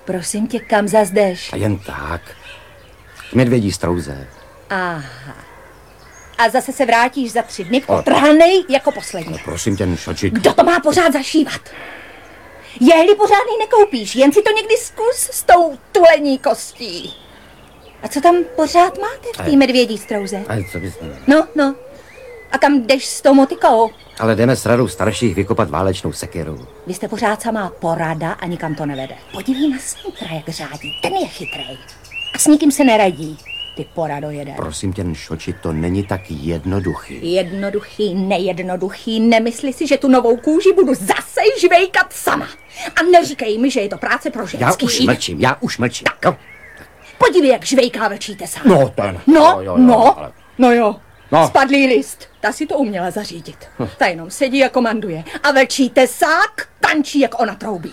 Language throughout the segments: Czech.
Prosím tě, kam zas jdeš? A jen tak. K medvědí strouze. Aha. A zase se vrátíš za 3 dny potrhanej jako poslední. No, prosím tě, Nušoči. Kdo to má pořád zašívat? Jehly pořádný nekoupíš, jen si to někdy zkus s tou tulení kostí. A co tam pořád máte v té medvědí strouze? Ale co bys... No. A kam jdeš s tou motikou? Ale jdeme s radou starších vykopat válečnou sekeru. Vy jste pořád samá porada a nikam to nevede. Podívej na Snítra, jak řádí. Ten je chytrej. A s nikým se neradí. Ty porado jede. Prosím tě, Nušoči, to není tak jednoduchý. Jednoduchý, nejednoduchý. Nemysli si, že tu novou kůži budu zase žvejkat sama. A neříkej mi, že je to práce pro ženský. Já už mlčím. Tak. No. Podívej, jak žvejká vlčíte sám. No, ten. No jo. Spadlý list. Ta si to uměla zařídit. Ta jenom sedí a komanduje. A vlčí tesák tančí, jak ona troubí.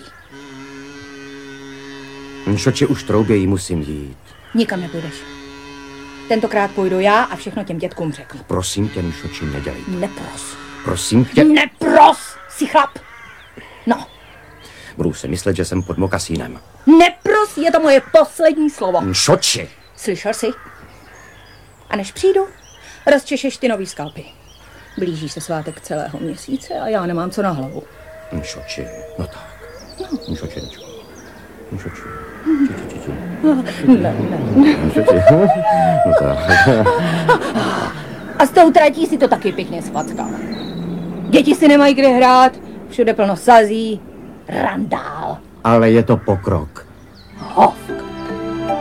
Nušoči, už troubějí, musím jít. Nikam nepůjdeš. Tentokrát půjdu já a všechno těm dětkům řeknu. Prosím tě, Nušoči, nedělej to. Nepros. Prosím tě. Nepros, jsi chlap. No. Budu si myslet, že jsem pod mokasínem. Nepros, je to moje poslední slovo. Nušoči. Slyšel jsi? A než přijdu, rozčešeš ty nový skalpy. Blíží se svátek celého měsíce a já nemám co na hlavu. Nušoči, no tak. Nušoči. Ne. No tak. A s tou tratí si to taky pěkně svackal. Děti si nemají kde hrát, všude plno sazí, randál. Ale je to pokrok. Hov.